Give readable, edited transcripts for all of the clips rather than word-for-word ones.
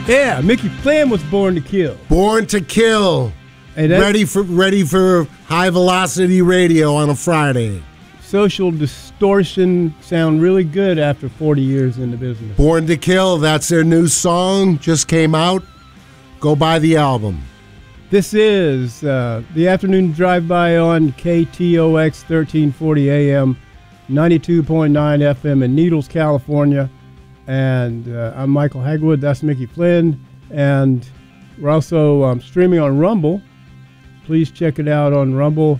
Yeah, Mickey Flynn was born to kill. Born to kill. Hey, Ready for high velocity radio on a Friday. Social Distortion sound really good after 40 years in the business. Born to Kill, that's their new song. Just came out. Go buy the album. This is the afternoon drive-by on KTOX 1340 AM, 92.9 FM in Needles, California. And I'm Michael Hagwood. That's Mickey Flynn. And we're also streaming on Rumble. Please check it out on Rumble.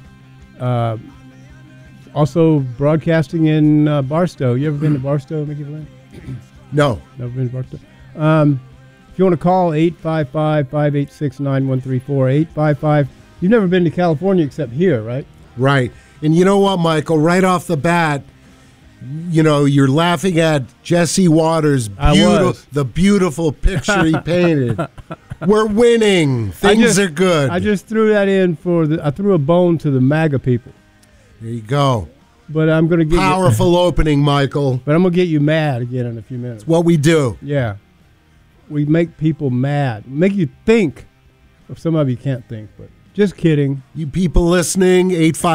Also broadcasting in Barstow. You ever been to Barstow, Mickey Flynn? No. Never been to Barstow. If you want to call, 855-586-9134, 855. You've never been to California except here, right? Right. And you know what, Michael? Right off the bat, you know, you're laughing at Jesse Waters' the beautiful picture he painted. We're winning. Things are good. I just threw that in I threw a bone to the MAGA people. There you go. But I'm going to get powerful opening, Michael. But I'm going to get you mad again in a few minutes. It's what we do. Yeah. We make people mad. Make you think. Some of you can't think, but just kidding. You people listening,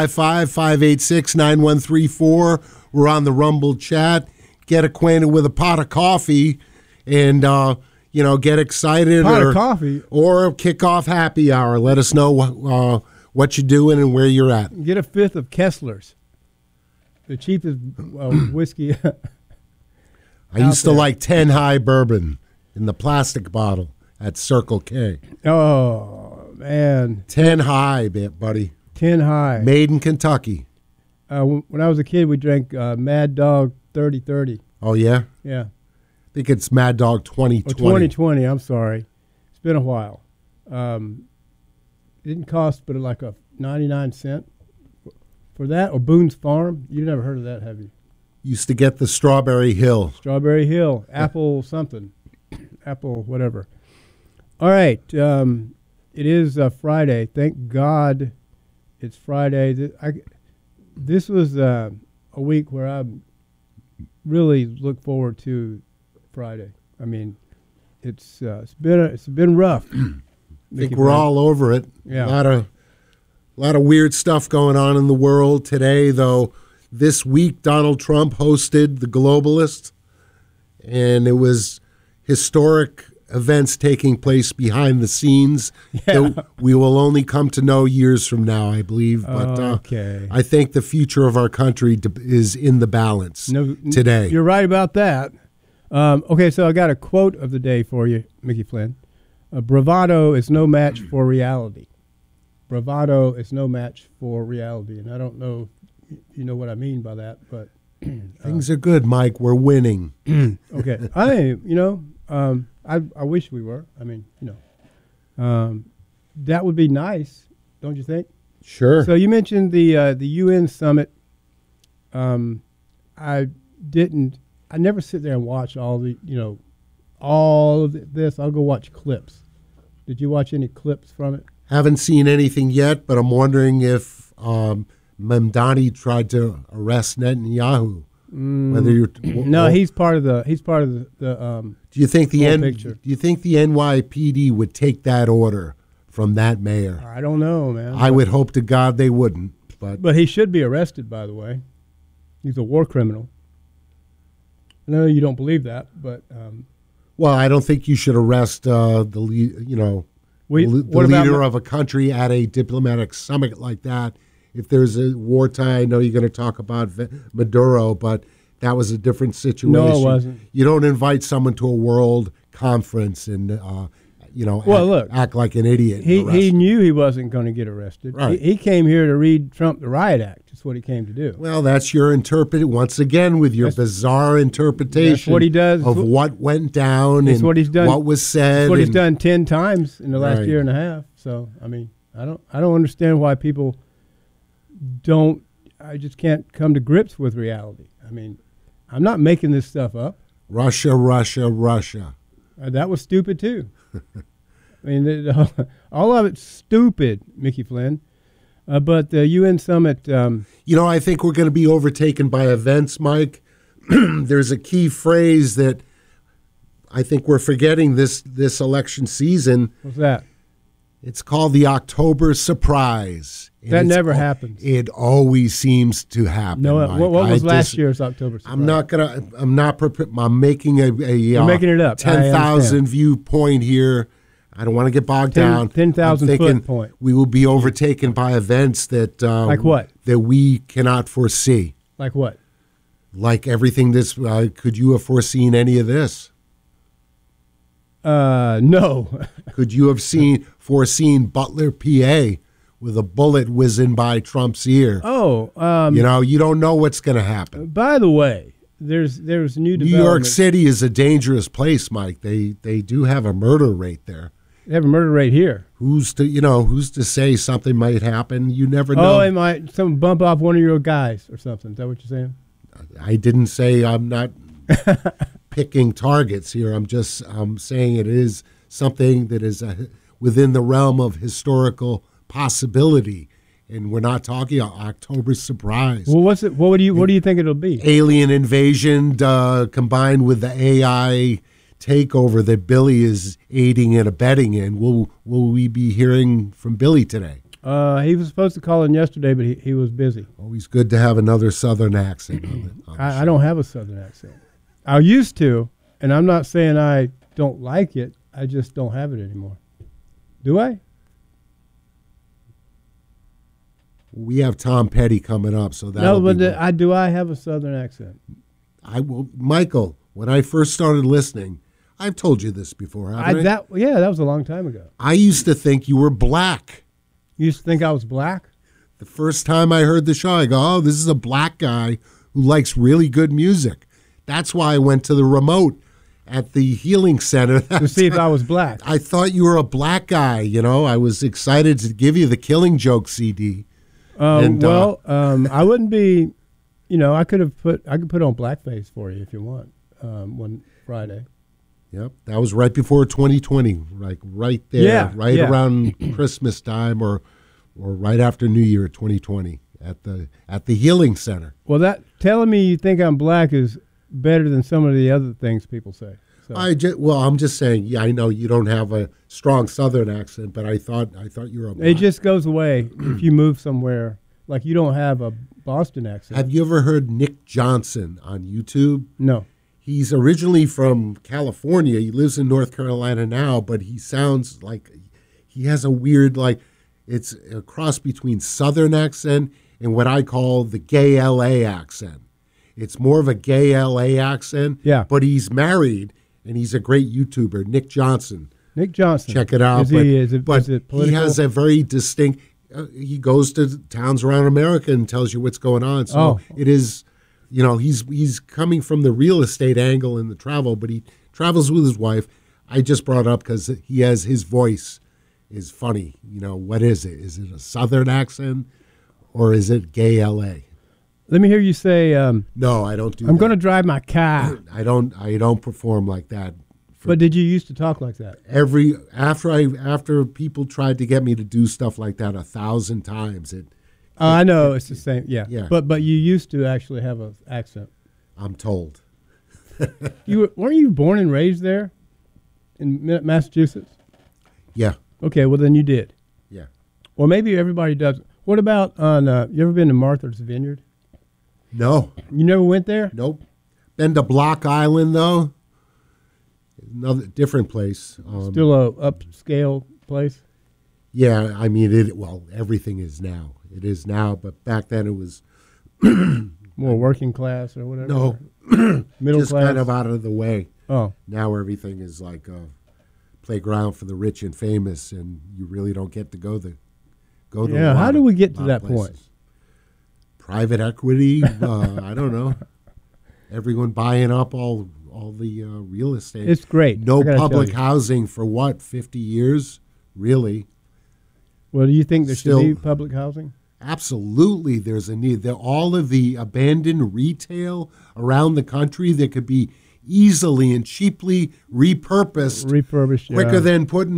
855-586-9134. We're on the Rumble chat. Get acquainted with a pot of coffee and, get excited. Pot of coffee? Or kick off happy hour. Let us know what you're doing and where you're at. Get a fifth of Kessler's. The cheapest whiskey. I used to like 10 High Bourbon in the plastic bottle at Circle K. Oh, man. 10 High, buddy. 10 High. Made in Kentucky. When I was a kid, we drank Mad Dog 3030. Oh, yeah? Yeah. I think it's Mad Dog 2020. Oh, 2020, I'm sorry. It's been a while. It didn't cost but like a 99 cent for that, or Boone's Farm. You never heard of that, have you? Used to get the Strawberry Hill. Strawberry Hill. Apple something. Apple whatever. All right. It is Friday. Thank God it's Friday. This was a week where I really look forward to Friday. I mean, it's been rough. I think we're all over it. Yeah. A lot of weird stuff going on in the world today, though. This week, Donald Trump hosted the Globalists, and it was historic events taking place behind the scenes that we will only come to know years from now, I believe. But okay. I think the future of our country is in the balance today. You're right about that. Okay, so I got a quote of the day for you, Mickey Flynn. Bravado is no match for reality. Bravado is no match for reality. And I don't know if you know what I mean by that, but... Things are good, Mike. We're winning. Okay. I wish we were. I mean, that would be nice, don't you think? Sure. So you mentioned the UN summit. I never sit there and watch all of this. I'll go watch clips. Did you watch any clips from it? Haven't seen anything yet, but I'm wondering if Mamdani tried to arrest Netanyahu. Whether you're no, he's part of the. Do you think the picture. Do you think the NYPD would take that order from that mayor? I don't know, man. I would hope to God they wouldn't. But he should be arrested. By the way, he's a war criminal. I know you don't believe that, but well, I don't think you should arrest the leader of a country at a diplomatic summit like that. If there's a wartime, I know you're going to talk about Maduro, but that was a different situation. No, it wasn't. You don't invite someone to a world conference and, act like an idiot. He knew he wasn't going to get arrested. Right. He came here to read Trump the Riot Act. That's what he came to do. Well, that's your once again, with your bizarre interpretation that's what he does. of what went down and what he's done. What was said. That's what he's done 10 times in the last year and a half. So, I mean, I don't understand why people I just can't come to grips with reality. I mean, I'm not making this stuff up. Russia. That was stupid too. I mean, all of it's stupid, Mickey Flynn. But the UN summit... I think we're going to be overtaken by events, Mike. There's a key phrase that I think we're forgetting this election season. What's that? It's called the October surprise. And That never happens. It always seems to happen. No, Mike. what was last year's October surprise? I'm making You're making it up. 10,000 viewpoint here. I don't want to get bogged down. 10,000 I'm thinking foot point. We will be overtaken by events that Like what? That we cannot foresee. Like what? Like everything this. Could you have foreseen any of this? No. Could you have foreseen Butler, PA, with a bullet whizzing by Trump's ear? Oh, You don't know what's going to happen. by the way, there's new New development. York City is a dangerous place, Mike. They do have a murder rate there. They have a murder rate here. Who's to say something might happen? You never know. Oh, it might some bump off one of your guys or something. Is that what you're saying? I didn't say I'm not picking targets here. I'm saying it is something that is within the realm of historical possibility, and we're not talking October surprise. Well, what's it? What do you think it'll be? Alien invasion combined with the AI takeover that Billy is aiding and abetting in. Will we be hearing from Billy today? He was supposed to call in yesterday, but he was busy. Always good to have another Southern accent. On the I don't have a Southern accent. I used to, and I'm not saying I don't like it. I just don't have it anymore. Do I? We have Tom Petty coming up, so that No, but do I have a Southern accent? I will, Michael. When I first started listening, I've told you this before, haven't I? That was a long time ago. I used to think you were black. You used to think I was black? The first time I heard the show, I go, "Oh, this is a black guy who likes really good music." That's why I went to the remote at the Healing Center To see if I was black. I thought you were a black guy. I was excited to give you the Killing Joke CD. I wouldn't be. I could put on blackface for you if you want. One Friday. Yep, that was right before 2020, like right there, around Christmas time, or right after New Year 2020 at the Healing Center. Well, that telling me you think I'm black is better than some of the other things people say. So. I'm just saying. Yeah, I know you don't have a strong Southern accent, but I thought you were a black. It just goes away if you move somewhere. Like you don't have a Boston accent. Have you ever heard Nick Johnson on YouTube? No. He's originally from California. He lives in North Carolina now, but he sounds like he has a weird, it's a cross between Southern accent and what I call the gay LA accent. It's more of a gay LA accent, yeah. But he's married, and he's a great YouTuber, Nick Johnson. Nick Johnson. Check it out. Is it political? He has a very distinct, he goes to towns around America and tells you what's going on. So it is... he's coming from the real estate angle in the travel, but he travels with his wife. I just brought it up because his voice is funny. What is it? Is it a Southern accent or is it gay L.A.? Let me hear you say. No, I don't do. I'm going to drive my car. I don't perform like that. But did you used to talk like that? After people tried to get me to do stuff like that 1,000 times, I know it's the same. Yeah. Yeah. But you used to actually have an accent. I'm told. Weren't you born and raised there in Massachusetts? Yeah. Okay, well then you did. Yeah. Well, maybe everybody does. What about on? You ever been to Martha's Vineyard? No. You never went there? Nope. Been to Block Island though. Another different place. Still a upscale place. Yeah, I mean everything is now. It is now, but back then it was more working class or whatever. No, middle just class, kind of out of the way. Oh, now everything is like a playground for the rich and famous, and you really don't get to go to. Yeah, how do we get to that point? Private equity. I don't know. Everyone buying up all the real estate. It's great. No public housing for 50 years, really. Well, do you think there should be public housing? Absolutely, there's a need. All of the abandoned retail around the country that could be easily and cheaply repurposed quicker than putting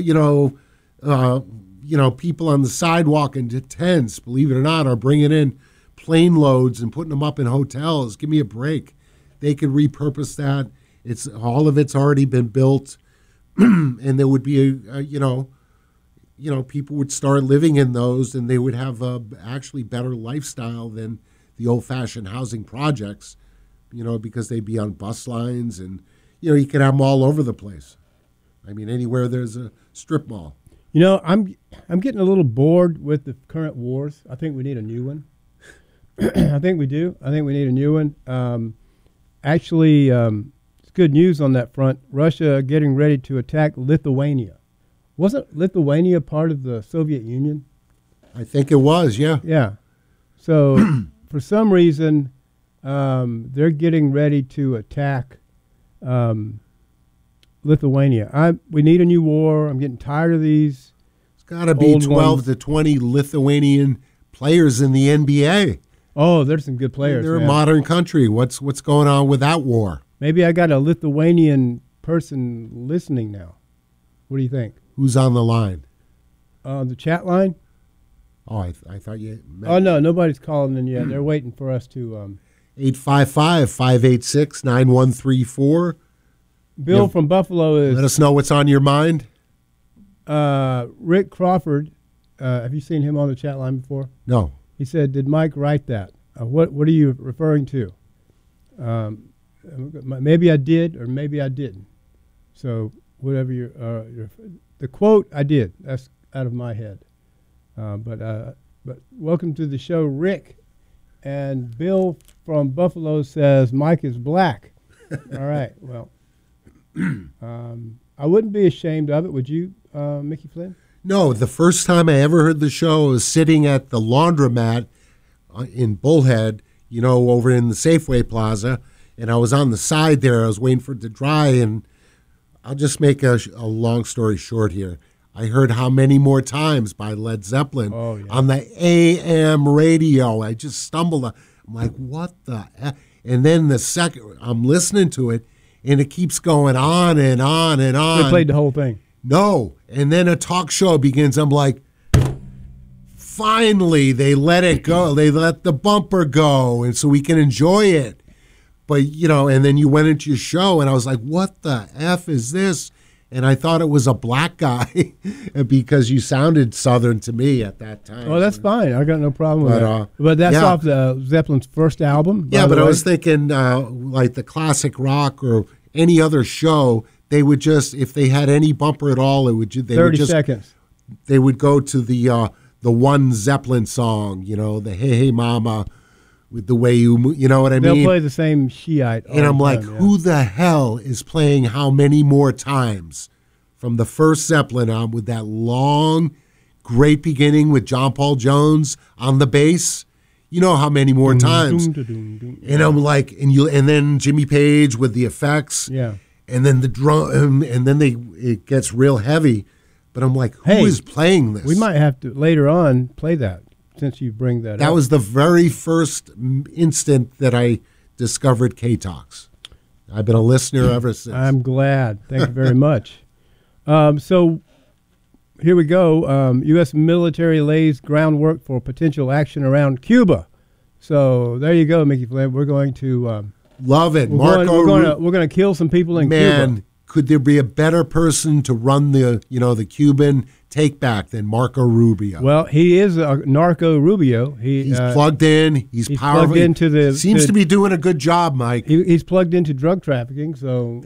people on the sidewalk into tents. Believe it or not, are bringing in plane loads and putting them up in hotels. Give me a break. They could repurpose that It's all of it's already been built, and there would be people would start living in those, and they would have a actually better lifestyle than the old-fashioned housing projects, because they'd be on bus lines, and you could have them all over the place. I mean, anywhere there's a strip mall. I'm getting a little bored with the current wars. I think we need a new one. I think we do. I think we need a new one. Actually, it's good news on that front. Russia getting ready to attack Lithuania. Wasn't Lithuania part of the Soviet Union? I think it was, yeah. Yeah. So for some reason, they're getting ready to attack Lithuania. We need a new war. I'm getting tired of these. It's got to be 12 to 20 Lithuanian players in the NBA. Oh, there's some good players. They're a modern country. What's going on with that war? Maybe I got a Lithuanian person listening now. What do you think? Who's on the line? The chat line? Oh, I thought you meant. Oh, no, nobody's calling in yet. They're waiting for us to... 855-586-9134. Bill from Buffalo is... Let us know what's on your mind. Rick Crawford. Have you seen him on the chat line before? No. He said, did Mike write that? What are you referring to? Maybe I did or maybe I didn't. So whatever the quote, I did. That's out of my head. But welcome to the show, Rick. And Bill from Buffalo says Mike is black. All right. Well, I wouldn't be ashamed of it. Would you, Mickey Flynn? No, the first time I ever heard the show, I was sitting at the laundromat in Bullhead, over in the Safeway Plaza, and I was on the side there. I was waiting for it to dry, and I'll just make a long story short here. I heard How Many More Times by Led Zeppelin on the AM radio. I just stumbled. I'm like, what the heck? And then the second, I'm listening to it, and it keeps going on and on and on. They played the whole thing. No. And then a talk show begins. I'm like, finally, they let it go. They let the bumper go, and so we can enjoy it. But, and then you went into your show, and I was like, what the F is this? And I thought it was a black guy because you sounded Southern to me at that time. Oh, that's fine. I got no problem with that. But that's off the Zeppelin's first album. Yeah, but I was thinking like the classic rock or any other show, they would just, if they had any bumper at all, 30 seconds. They would go to the one Zeppelin song, the Hey Hey Mama, with the way you move, you know what I mean? They'll play the same Shiite. And I'm like, who the hell is playing How Many More Times from the first Zeppelin album with that long, great beginning with John Paul Jones on the bass? You know How Many More Times? And I'm like, and then Jimmy Page with the effects. Yeah. And then the drum, and then it gets real heavy. But I'm like, who is playing this? We might have to later on play that since you bring that up. That was the very first instant that I discovered K-Talks. I've been a listener ever since. I'm glad. Thank you very much. So here we go. U.S. military lays groundwork for potential action around Cuba. So there you go, Mickey Flynn. We're going to... Love it. We're going to kill some people in Cuba. Man, could there be a better person to run the Cuban take back than Marco Rubio? Well, he is a narco Rubio. He's plugged in. He's powerful. Plugged into the seems to be doing a good job, Mike. He's plugged into drug trafficking. So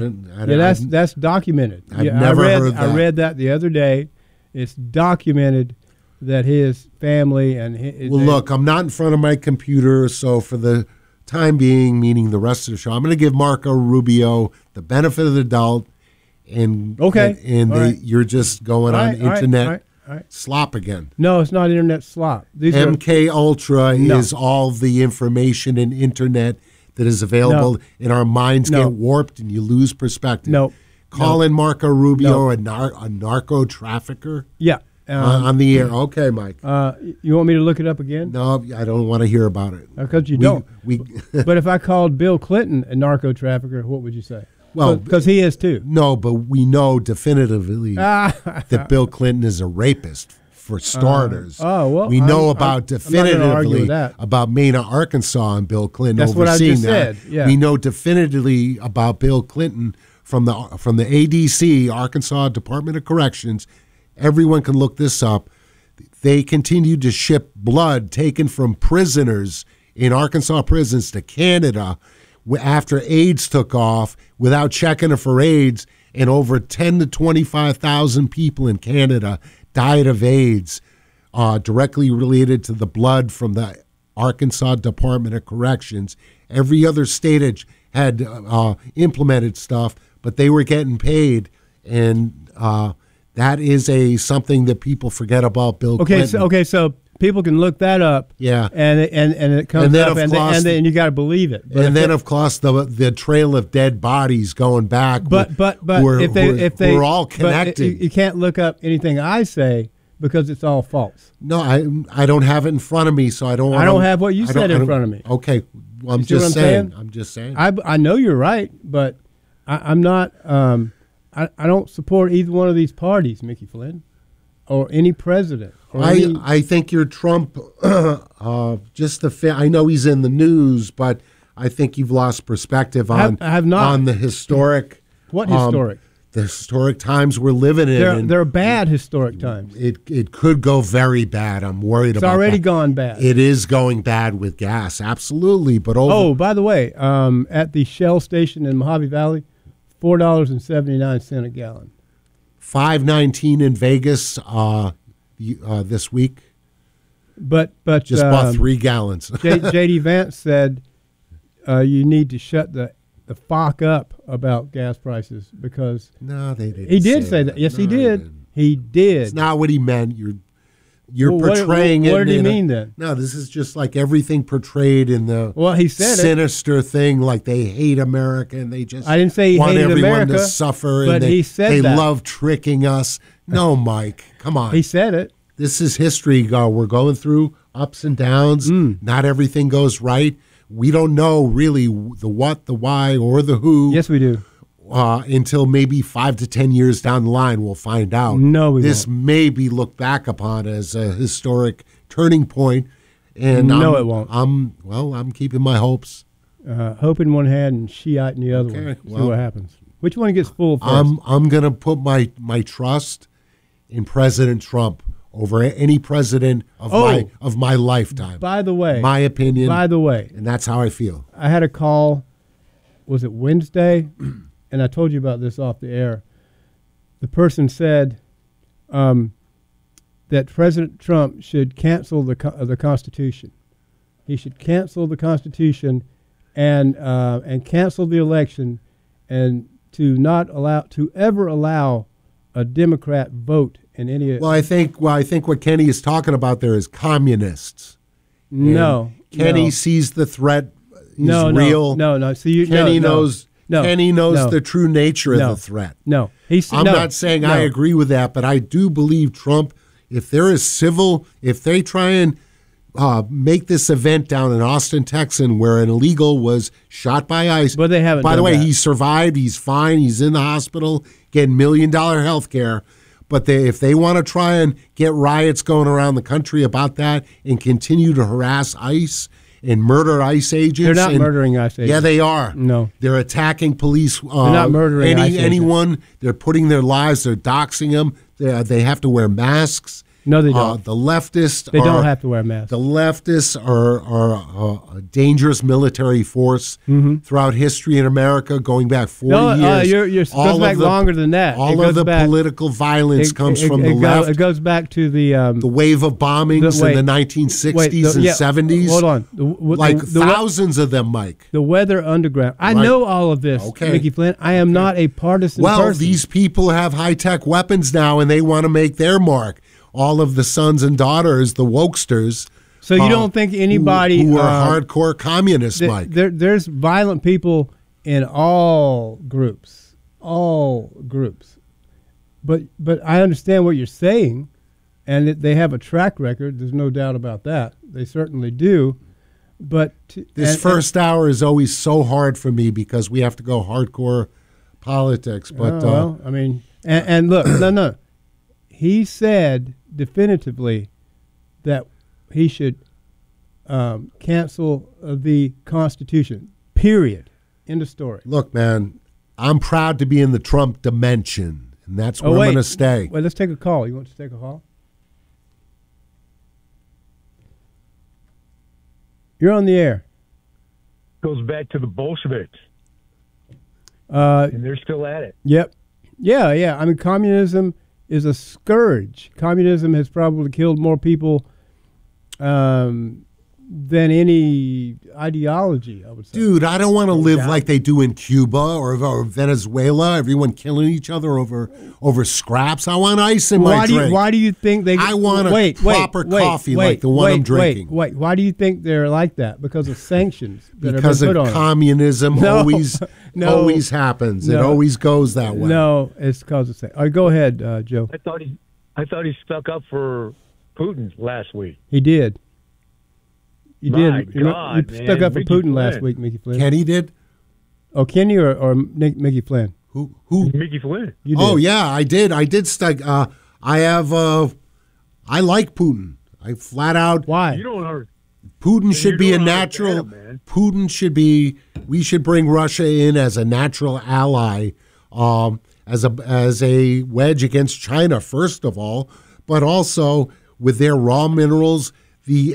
that's documented. I've never heard that. I read that the other day. It's documented that his family and look, I'm not in front of my computer, so for the time being, meaning the rest of the show, I'm going to give Marco Rubio the benefit of the doubt, and you're just going on internet slop again. No, it's not internet slop. MK Ultra is all the information and internet that is available, and our minds get warped, and you lose perspective. Call in Marco Rubio a narco trafficker. Yeah. On the air. Okay, Mike. You want me to look it up again? No, I don't want to hear about it. Because you don't. But if I called Bill Clinton a narco trafficker, what would you say? Well, because he is too. No, but we know definitively that Bill Clinton is a rapist for starters. Well, we know I'm not gonna argue definitively with that. about Mena, Arkansas, and Bill Clinton That's what I overseeing just that. said, yeah. We know definitively about Bill Clinton from the ADC, Arkansas Department of Corrections. Everyone can look this up. They continued to ship blood taken from prisoners in Arkansas prisons to Canada after AIDS took off without checking it for AIDS, and over 10 to 25,000 people in Canada died of AIDS directly related to the blood from the Arkansas Department of Corrections. Every other state had implemented stuff, but they were getting paid, and that is something that people forget about Bill Clinton. So people can look that up. Yeah, and it comes up, and then you got to believe it. But then, of course, the trail of dead bodies going back. But if we're all connected. You can't look up anything I say because it's all false. No, I don't have it in front of me, so I don't. I don't have what you said in front of me. Okay, well, I'm just saying. I know you're right, but I'm not. I don't support either one of these parties, Mickey Flynn, or any president. I think you're Trump. I know he's in the news, but I think you've lost perspective on the historic. What historic? The historic times we're living in. They're bad historic times. It could go very bad. I'm worried about it. It's already gone bad. It is going bad with gas, absolutely. But by the way, at the Shell station in Mojave Valley, $4.79 a gallon. $5.19 in Vegas this week. But just bought 3 gallons. J.D. Vance said you need to shut the fuck up about gas prices because no, they didn't. He did say that. Yes, he did. He did. It's not what he meant. You're portraying it. What did he mean then? No, this is just like everything portrayed in the he said sinister thing, like they hate America and they just I didn't say he want hated everyone America, to suffer, but and he said they that. love tricking us. No, Mike, come on. He said it. This is history. We're going through ups and downs. Not everything goes right. We don't know really the what, the why, or the who. Yes, we do. Until maybe 5 to 10 years down the line, we'll find out. No, we This won't. may be looked back upon as a historic turning point. And no, it won't. I'm keeping my hopes. Hope in one hand and Shiite in the other one. See what happens. Which one gets full first? I'm going to put my trust in President Trump over any president of my lifetime. By the way. My opinion. By the way. And that's how I feel. I had a call, was it Wednesday? And I told you about this off the air. The person said that President Trump should cancel the Constitution. He should cancel the Constitution and cancel the election, and to ever allow a Democrat vote in any. Well, I think what Kenny is talking about there is communists. No, Kenny sees the threat is real. No. See, Kenny knows. No, Kenny knows the true nature of the threat. No, I'm not saying I agree with that, but I do believe Trump. If they try and make this event down in Austin, Texas, where an illegal was shot by ICE. But they haven't. By the way, that. He survived. He's fine. He's in the hospital getting $1 million health care. But if they want to try and get riots going around the country about that and continue to harass ICE and murder ICE agents. They're not murdering ICE agents. Yeah, they are. No. They're attacking police. They're not murdering ICE anyone. agents. They're putting their lives, they're doxing them. They have to wear masks. No, they don't. The leftists don't have to wear masks. The leftists are a dangerous military force throughout history in America, going back 40 years. It goes back longer than that. All of the political violence comes from the left. It goes back to the wave of bombings in the 1960s and 70s. Hold on. Thousands of them, Mike. The Weather Underground. I know all of this, Mickey Flynn. I am not a partisan person. These people have high-tech weapons now, and they want to make their mark. All of the sons and daughters, the wokesters. So you don't think anybody who are hardcore communists, Mike? There's violent people in all groups, But I understand what you're saying, and they have a track record. There's no doubt about that. They certainly do. But this first hour is always so hard for me because we have to go hardcore politics. But I mean, and look, no. He said definitively that he should cancel the Constitution. Period. End of story. Look, man, I'm proud to be in the Trump dimension, and that's where I'm going to stay. Wait, let's take a call. You want to take a call? You're on the air. Goes back to the Bolsheviks. And they're still at it. Yep. Yeah. I mean, communism is a scourge. Communism has probably killed more people than any ideology, I would say. Dude, I don't want to live like they do in Cuba or Venezuela, everyone killing each other over scraps. I want ice in my drink. Why do you think they... I want proper coffee like the one I'm drinking. Wait, why do you think they're like that? Because of sanctions that because have been put of on communism them. always happens. No. It always goes that way. No, it's because of sanctions. All right, go ahead, Joe. I thought he stuck up for Putin last week. He did. You My did. God, you man. stuck up for Mickey Putin Flynn. last week, Mickey Flynn. Kenny did? Oh, Kenny or Mickey Flynn? Who? Mickey Flynn. You did. Oh, yeah, I did. I did stuck. I like Putin. I flat out. Why? You don't know. Putin should be a don't natural. understand, man. Putin should be. We should bring Russia in as a natural ally, as a wedge against China, first of all, but also with their raw minerals. The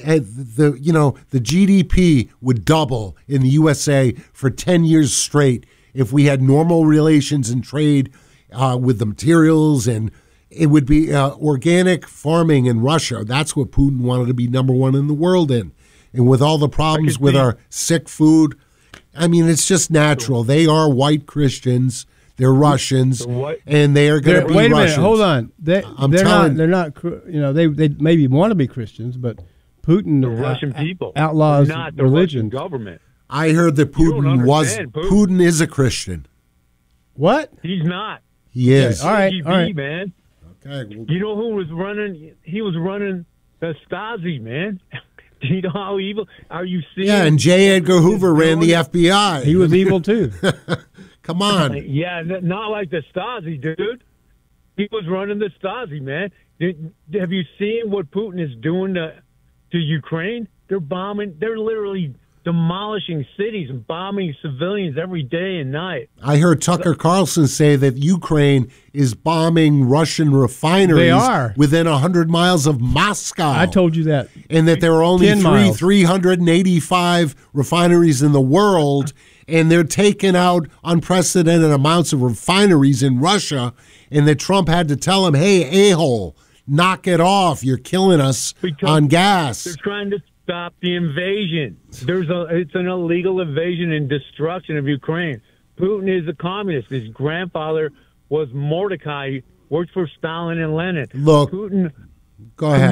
GDP would double in the USA for 10 years straight if we had normal relations and trade with the materials, and it would be organic farming in Russia. That's what Putin wanted to be number one in the world in. And with all the problems with our sick food, I mean, it's just natural. They are white Christians. They're Russians, and they are going to be Wait a Russians. minute, hold on. They're not. They maybe want to be Christians, but Putin, The Russian people outlaws not the religion. Russian government. I heard that Putin is a Christian. What? He's not. He is. All right, KGB, all right. man. Okay. Well, You know who was running? He was running the Stasi, man. Do you know how evil? Are you seeing? yeah, and J. Edgar Hoover ran the FBI. He was evil too. Come on. Yeah, not like the Stasi, dude. He was running the Stasi, man. Have you seen what Putin is doing to Ukraine? They're bombing. They're literally demolishing cities and bombing civilians every day and night. I heard Tucker Carlson say that Ukraine is bombing Russian refineries They are. within 100 miles of Moscow. I told you that. And that there are only 10 miles. 385 refineries in the world, and they're taking out unprecedented amounts of refineries in Russia, and that Trump had to tell him, hey, a-hole, knock it off. You're killing us on gas. They're trying to stop the invasion. It's an illegal invasion and destruction of Ukraine. Putin is a communist. His grandfather was Mordecai, worked for Stalin and Lenin. Look, Putin go ahead.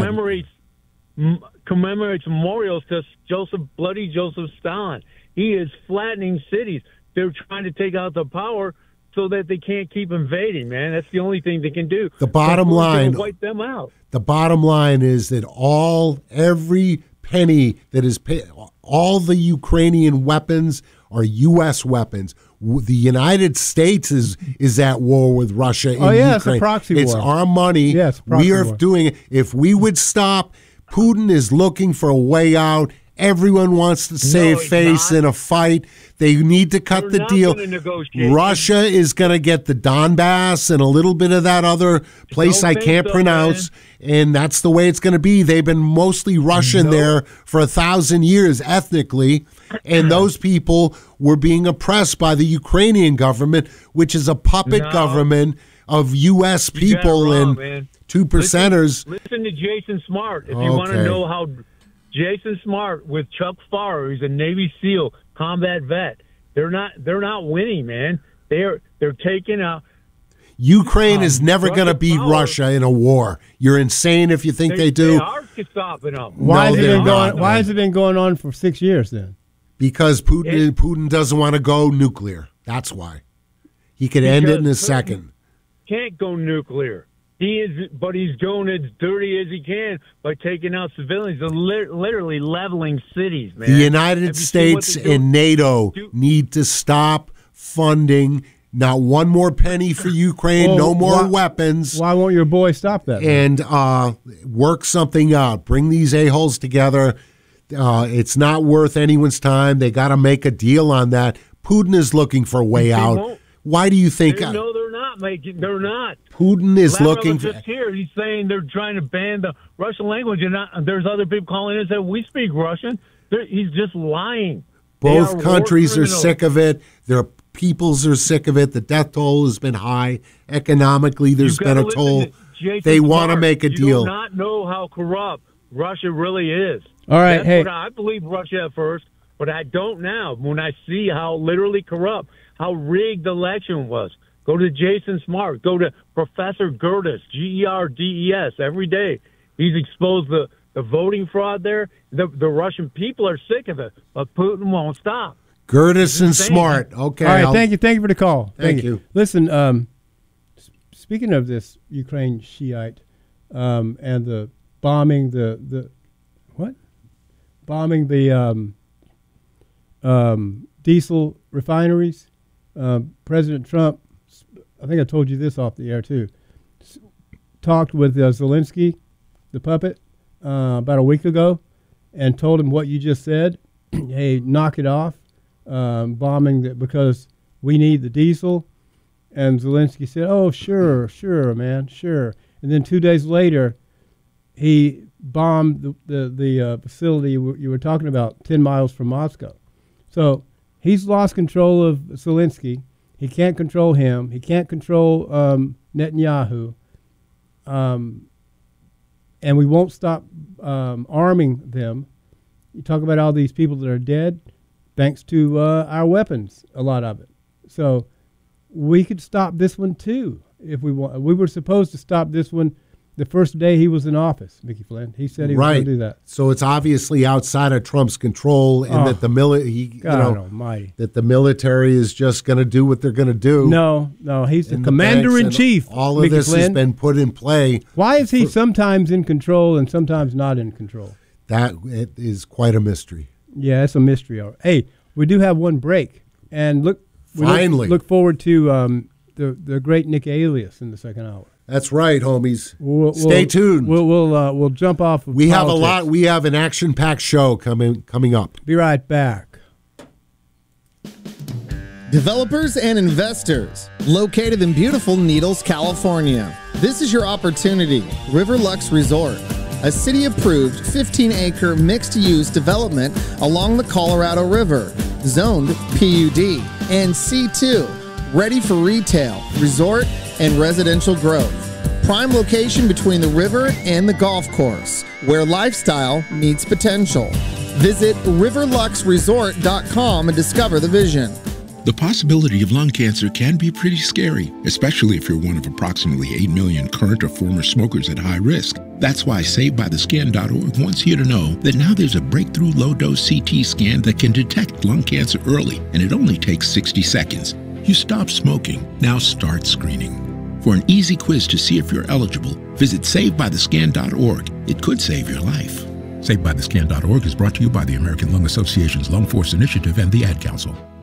commemorates memorials to bloody Joseph Stalin. He is flattening cities. They're trying to take out the power so that they can't keep invading, man. That's the only thing they can do. The bottom Putin's line, gonna wipe them out. The bottom line is that every penny that is paid, all the Ukrainian weapons are U.S. weapons. The United States is at war with Russia in Ukraine. It's a proxy war. It's our money. Yes, we are war. doing it. If we would stop, Putin is looking for a way out. Everyone wants to save face in a fight. They need to cut the deal. Russia is going to get the Donbass and a little bit of that other place I can't pronounce, and that's the way it's going to be. They've been mostly Russian there for 1,000 years ethnically, and those people were being oppressed by the Ukrainian government, which is a puppet government of U.S. people and two percenters. Listen to Jason Smart if you want to know how. Jason Smart with Chuck Farr, who's a Navy SEAL combat vet. They're not winning, man. They're taking out. Ukraine is never going to beat Russia in a war. You're insane if you think they do. They are stopping them. Why has it been going on for 6 years then? Because Putin doesn't want to go nuclear. That's why. He could end it in a second. Can't go nuclear. But he's going as dirty as he can by taking out civilians and literally leveling cities, man. The United States and NATO need to stop funding Not one more penny for Ukraine. Well, no more why- weapons. Why won't your boy stop that? And work something out. Bring these a-holes together. It's not worth anyone's time. They got to make a deal on that. Putin is looking for a way out. won't. Why do you think No, they're not making. They're not. Putin is Lavrov looking was for... just here. He's saying they're trying to ban the Russian language, and there's other people calling in and saying we speak Russian. He's just lying. They Both are countries war are criminals. sick of it. Their peoples are sick of it. The death toll has been high. Economically, there's You been gotta a toll. listen to Jason They want to Clark. make a You deal. do not know how corrupt Russia really is. All right, That's hey. what I believed Russia at first, but I don't now. When I see how literally corrupt, how rigged the election was. Go to Jason Smart. Go to Professor Gerdes, Gerdes, every day. He's exposed the voting fraud there. The Russian people are sick of it, but Putin won't stop. Gerdes and insane. Smart. Okay. All right, I'll- thank you for the call. Thank you. Listen, speaking of this Ukraine Shiite and the bombing the diesel refineries, President Trump, I think I told you this off the air too, talked with Zelensky, the puppet, about a week ago, and told him what you just said. Hey, knock it off, bombing because we need the diesel. And Zelensky said, "Oh, sure, man, sure." And then 2 days later, he bombed the facility you were talking about, 10 miles from Moscow. So he's lost control of Zelensky. He can't control him. He can't control Netanyahu. And we won't stop arming them. You talk about all these people that are dead, thanks to our weapons, a lot of it. So we could stop this one too if we want. We were supposed to stop this one the first day he was in office, Mickey Flynn. He said he was going to do that. So it's obviously outside of Trump's control, and that the God Almighty, that the military is just going to do what they're going to do. No, he's the And commander in banks chief. and all of Mickey this has Flynn. been put in play. Why is he sometimes in control and sometimes not in control? That it is quite a mystery. Yeah, it's a mystery. All right. Hey, we do have one break, and Finally. look forward to the great Nick Alias in the second hour. That's right, homies. Stay tuned. We'll jump off. Of We have a politics. lot. We have an action-packed show coming up. Be right back. Developers and investors, located in beautiful Needles, California. This is your opportunity. Riverlux Resort, a city-approved 15-acre mixed-use development along the Colorado River, zoned PUD and C2, ready for retail, resort, and residential growth. Prime location between the river and the golf course, where lifestyle meets potential. Visit riverluxresort.com and discover the vision. The possibility of lung cancer can be pretty scary, especially if you're one of approximately 8 million current or former smokers at high risk. That's why SaveByTheScan.org wants you to know that now there's a breakthrough low-dose CT scan that can detect lung cancer early, and it only takes 60 seconds. You stop smoking, now start screening. For an easy quiz to see if you're eligible, visit SaveByTheScan.org. It could save your life. SaveByTheScan.org is brought to you by the American Lung Association's Lung Force Initiative and the Ad Council.